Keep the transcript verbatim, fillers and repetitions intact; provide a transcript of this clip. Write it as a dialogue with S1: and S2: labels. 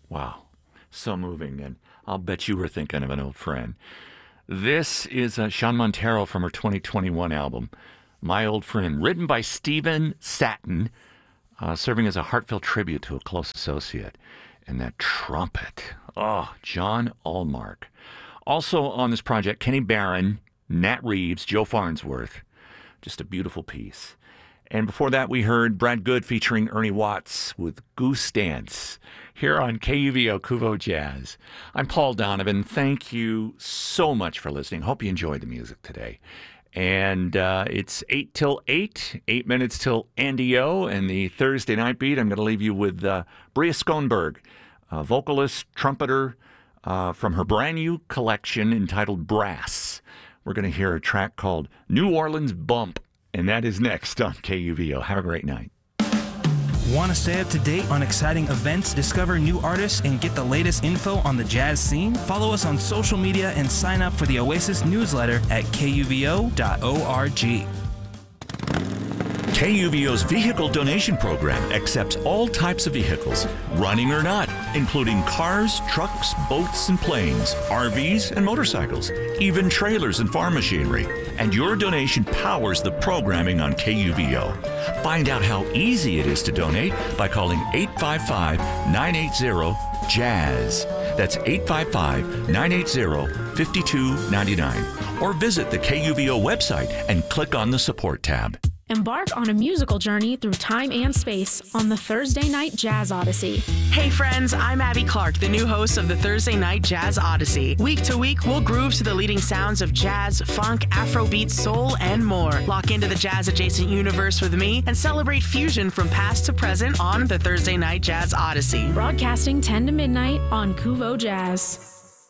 S1: Wow. So moving. And I'll bet you were thinking of an old friend. This is uh, Sean Montero from her twenty twenty-one album, My Old Friend, written by Stephen Satin, uh, serving as a heartfelt tribute to a close associate. And that trumpet. Oh, John Allmark. Also on this project, Kenny Barron, Nat Reeves, Joe Farnsworth. Just a beautiful piece. And before that, we heard Brad Good featuring Ernie Watts with Goose Dance here on K U V O Kuvo Jazz. I'm Paul Donovan. Thank you so much for listening. Hope you enjoyed the music today. And uh, it's eight till eight, eight minutes till Andy O. And the Thursday night beat, I'm going to leave you with uh, Bria Schoenberg, a vocalist, trumpeter uh, from her brand new collection entitled Brass. We're going to hear a track called New Orleans Bump. And that is next on K U V O. Have a great night.
S2: Want to stay up to date on exciting events, discover new artists, and get the latest info on the jazz scene? Follow us on social media and sign up for the Oasis newsletter at K U V O dot org.
S1: K U V O's vehicle donation program accepts all types of vehicles, running or not, including cars, trucks, boats, and planes, R Vs, and motorcycles, even trailers and farm machinery. And your donation powers the programming on K U V O. Find out how easy it is to donate by calling eight five five, nine eight zero, jazz. That's eight five five, nine eight zero, five two nine nine. Or visit the K U V O website and click on the support tab.
S3: Embark on a musical journey through time and space on the Thursday Night Jazz Odyssey.
S4: Hey friends, I'm Abby Clark, the new host of the Thursday Night Jazz Odyssey. Week to week, we'll groove to the leading sounds of jazz, funk, Afrobeat, soul, and more. Lock into the jazz-adjacent universe with me and celebrate fusion from past to present on the Thursday Night Jazz Odyssey.
S3: Broadcasting ten to midnight on Kuvo Jazz.